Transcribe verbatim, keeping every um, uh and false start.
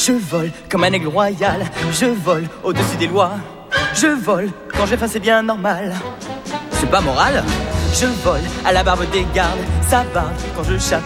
Je vole comme un aigle royal, je vole au-dessus des lois. Je vole quand j'ai faim, c'est bien normal. C'est pas moral. Je vole à la barbe des gardes, ça barbe quand je chatte